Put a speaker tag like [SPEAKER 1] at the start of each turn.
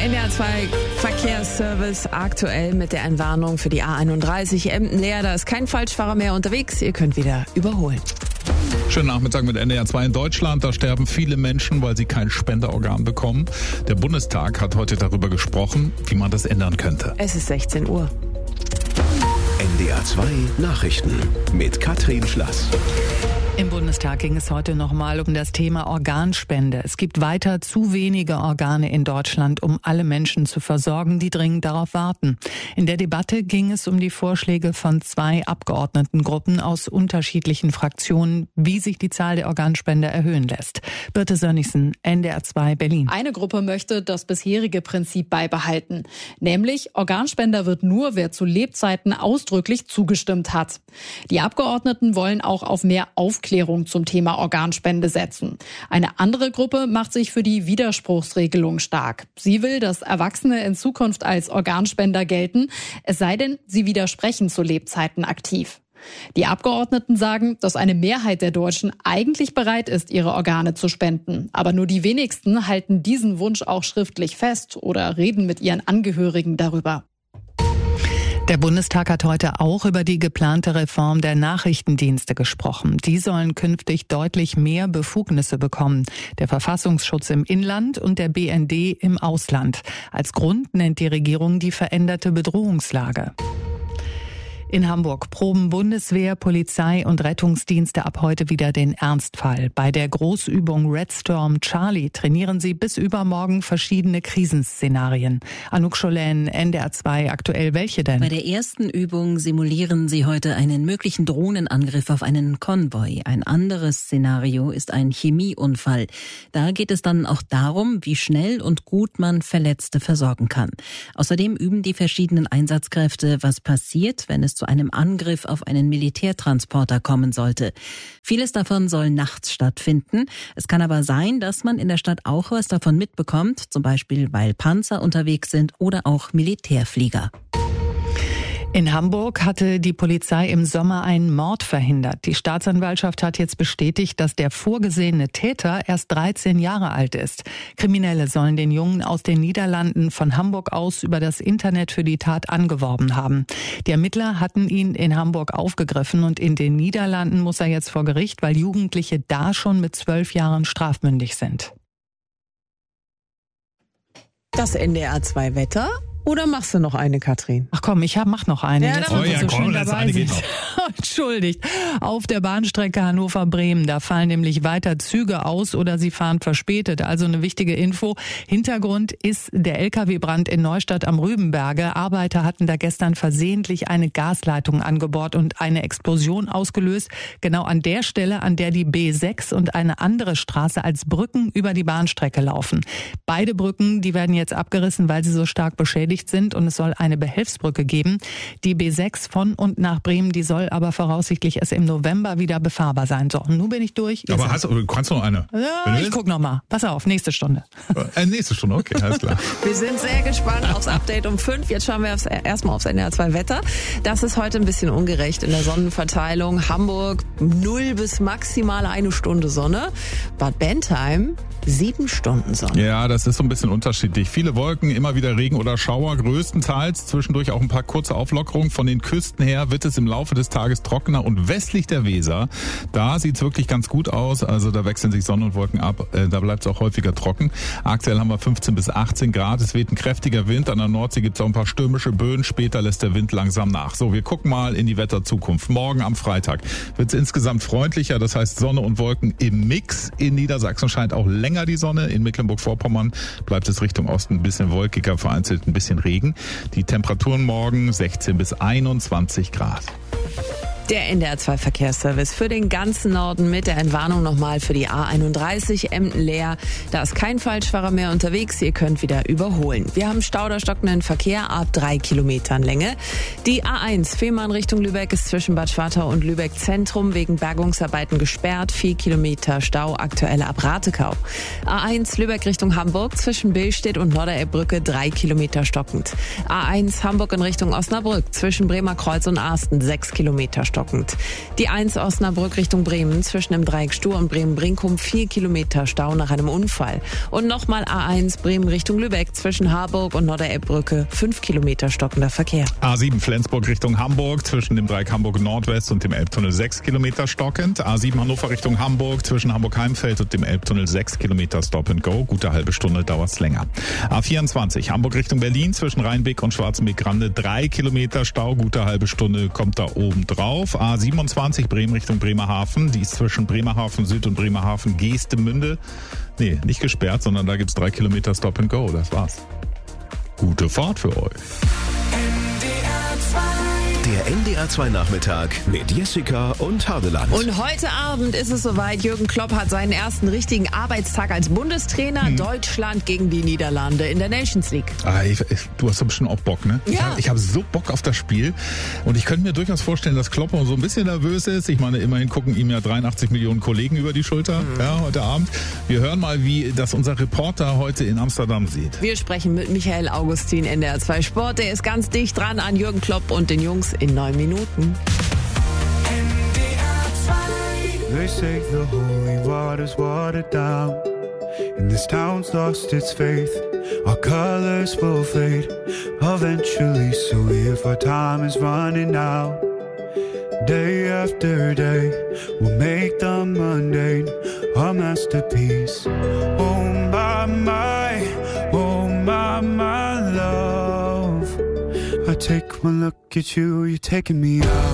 [SPEAKER 1] NDR 2 Verkehrsservice aktuell mit der Entwarnung für die A31 Emden leer. Da ist kein Falschfahrer mehr unterwegs. Ihr könnt wieder überholen.
[SPEAKER 2] Schönen Nachmittag mit NDR 2 in Deutschland. Da sterben viele Menschen, weil sie kein Spenderorgan bekommen. Der Bundestag hat heute darüber gesprochen, wie man das ändern könnte.
[SPEAKER 1] Es ist 16 Uhr.
[SPEAKER 3] NDR 2 Nachrichten mit Katrin Schlass.
[SPEAKER 4] Im Bundestag ging es heute nochmal um das Thema Organspende. Es gibt weiter zu wenige Organe in Deutschland, um alle Menschen zu versorgen, die dringend darauf warten. In der Debatte ging es um die Vorschläge von 2 Abgeordnetengruppen aus unterschiedlichen Fraktionen, wie sich die Zahl der Organspender erhöhen lässt. Birte Sönnigsen, NDR 2 Berlin.
[SPEAKER 5] Eine Gruppe möchte das bisherige Prinzip beibehalten. Nämlich, Organspender wird nur, wer zu Lebzeiten ausdrücklich zugestimmt hat. Die Abgeordneten wollen auch auf mehr Aufklärung zum Thema Organspende setzen. Eine andere Gruppe macht sich für die Widerspruchsregelung stark. Sie will, dass Erwachsene in Zukunft als Organspender gelten, es sei denn, sie widersprechen zu Lebzeiten aktiv. Die Abgeordneten sagen, dass eine Mehrheit der Deutschen eigentlich bereit ist, ihre Organe zu spenden. Aber nur die wenigsten halten diesen Wunsch auch schriftlich fest oder reden mit ihren Angehörigen darüber.
[SPEAKER 4] Der Bundestag hat heute auch über die geplante Reform der Nachrichtendienste gesprochen. Die sollen künftig deutlich mehr Befugnisse bekommen. Der Verfassungsschutz im Inland und der BND im Ausland. Als Grund nennt die Regierung die veränderte Bedrohungslage. In Hamburg proben Bundeswehr, Polizei und Rettungsdienste ab heute wieder den Ernstfall. Bei der Großübung Red Storm Charlie trainieren sie bis übermorgen verschiedene Krisenszenarien. Anouk Scholen, NDR 2, aktuell welche denn?
[SPEAKER 6] Bei der ersten Übung simulieren sie heute einen möglichen Drohnenangriff auf einen Konvoi. Ein anderes Szenario ist ein Chemieunfall. Da geht es dann auch darum, wie schnell und gut man Verletzte versorgen kann. Außerdem üben die verschiedenen Einsatzkräfte, was passiert, wenn es zu einem Angriff auf einen Militärtransporter kommen sollte. Vieles davon soll nachts stattfinden. Es kann aber sein, dass man in der Stadt auch was davon mitbekommt, zum Beispiel weil Panzer unterwegs sind oder auch Militärflieger.
[SPEAKER 4] In Hamburg hatte die Polizei im Sommer einen Mord verhindert. Die Staatsanwaltschaft hat jetzt bestätigt, dass der vorgesehene Täter erst 13 Jahre alt ist. Kriminelle sollen den Jungen aus den Niederlanden von Hamburg aus über das Internet für die Tat angeworben haben. Die Ermittler hatten ihn in Hamburg aufgegriffen und in den Niederlanden muss er jetzt vor Gericht, weil Jugendliche da schon mit 12 Jahren strafmündig sind.
[SPEAKER 1] Das NDR 2 Wetter. Oder machst du noch eine, Katrin?
[SPEAKER 4] Ach komm, mach noch eine.
[SPEAKER 1] Ja,
[SPEAKER 4] jetzt,
[SPEAKER 1] dann
[SPEAKER 4] wo wir so schön dabei sind.
[SPEAKER 2] Noch.
[SPEAKER 4] Entschuldigt. Auf der Bahnstrecke Hannover-Bremen, da fallen nämlich weiter Züge aus oder sie fahren verspätet. Also eine wichtige Info. Hintergrund ist der LKW-Brand in Neustadt am Rübenberge. Arbeiter hatten da gestern versehentlich eine Gasleitung angebohrt und eine Explosion ausgelöst. Genau an der Stelle, an der die B6 und eine andere Straße als Brücken über die Bahnstrecke laufen. Beide Brücken, die werden jetzt abgerissen, weil sie so stark beschädigt sind und es soll eine Behelfsbrücke geben. Die B6 von und nach Bremen, die soll aber voraussichtlich erst im November wieder befahrbar sein. So, nun bin ich durch.
[SPEAKER 2] Aber kannst du noch eine?
[SPEAKER 4] Ja, ich guck noch mal. Pass auf, nächste Stunde.
[SPEAKER 2] Nächste Stunde, okay, alles klar.
[SPEAKER 1] Wir sind sehr gespannt aufs Update um 5. Jetzt schauen wir erstmal aufs NDR 2 Wetter. Das ist heute ein bisschen ungerecht in der Sonnenverteilung. Hamburg 0 bis maximal 1 Stunde Sonne. Bad Bentheim 7 Stunden Sonne.
[SPEAKER 2] Ja, das ist so ein bisschen unterschiedlich. Viele Wolken, immer wieder Regen oder Schauer, größtenteils. Zwischendurch auch ein paar kurze Auflockerungen. Von den Küsten her wird es im Laufe des Tages trockener und westlich der Weser, da sieht es wirklich ganz gut aus. Also da wechseln sich Sonne und Wolken ab. Da bleibt es auch häufiger trocken. Aktuell haben wir 15 bis 18 Grad. Es weht ein kräftiger Wind. An der Nordsee gibt es auch ein paar stürmische Böen. Später lässt der Wind langsam nach. So, wir gucken mal in die Wetterzukunft. Morgen am Freitag wird es insgesamt freundlicher. Das heißt Sonne und Wolken im Mix. In Niedersachsen scheint auch länger die Sonne. In Mecklenburg-Vorpommern bleibt es Richtung Osten ein bisschen wolkiger, vereinzelt ein bisschen Regen. Die Temperaturen morgen 16 bis 21 Grad.
[SPEAKER 1] Der NDR 2 Verkehrsservice für den ganzen Norden mit der Entwarnung nochmal für die A31 Emden leer. Da ist kein Falschfahrer mehr unterwegs. Ihr könnt wieder überholen. Wir haben Stau oder stockenden Verkehr ab 3 Kilometern Länge. Die A1 Fehmarn Richtung Lübeck ist zwischen Bad Schwartau und Lübeck Zentrum wegen Bergungsarbeiten gesperrt. 4 Kilometer Stau aktuell ab Ratekau. A1 Lübeck Richtung Hamburg zwischen Billstedt und Norderelbbrücke 3 Kilometer stockend. A1 Hamburg in Richtung Osnabrück zwischen Bremer Kreuz und Arsten 6 Kilometer stockend. stockend. Die 1 Osnabrück Richtung Bremen zwischen dem Dreieck Stur und Bremen-Brinkum 4 Kilometer Stau nach einem Unfall. Und nochmal A1 Bremen Richtung Lübeck zwischen Harburg und Norder-Elbbrücke 5 Kilometer stockender Verkehr.
[SPEAKER 2] A7 Flensburg Richtung Hamburg zwischen dem Dreieck Hamburg Nordwest und dem Elbtunnel 6 Kilometer stockend. A7 Hannover Richtung Hamburg zwischen Hamburg-Heimfeld und dem Elbtunnel 6 Kilometer Stop and Go. Gute halbe Stunde dauert's länger. A24 Hamburg Richtung Berlin zwischen Rheinbeck und Schwarzenbeck-Grande 3 Kilometer Stau. Gute halbe Stunde kommt da oben drauf. A27 Bremen Richtung Bremerhaven. Die ist zwischen Bremerhaven Süd und Bremerhaven Geestemünde. Nee, nicht gesperrt, sondern da gibt's 3 Kilometer Stop and Go. Das war's. Gute Fahrt für euch.
[SPEAKER 3] Der NDR 2 Nachmittag mit Jessica und Hardeland.
[SPEAKER 1] Und heute Abend ist es soweit. Jürgen Klopp hat seinen ersten richtigen Arbeitstag als Bundestrainer. Deutschland gegen die Niederlande in der Nations League.
[SPEAKER 2] Du hast doch bestimmt auch Bock, ne?
[SPEAKER 1] Ja.
[SPEAKER 2] Ich hab so Bock auf das Spiel. Und ich könnte mir durchaus vorstellen, dass Klopp so ein bisschen nervös ist. Ich meine, immerhin gucken ihm ja 83 Millionen Kollegen über die Schulter heute Abend. Wir hören mal, wie das unser Reporter heute in Amsterdam sieht.
[SPEAKER 1] Wir sprechen mit Michael Augustin, NDR 2 Sport. Der ist ganz dicht dran an Jürgen Klopp und den Jungs in 9 Minuten.
[SPEAKER 7] They say the holy water's watered down, and this town's lost its faith. Our colors will fade eventually, so if our time is running out, day after day, we'll make the mundane a masterpiece. Oh my love, I take one look at you, you're taking me out.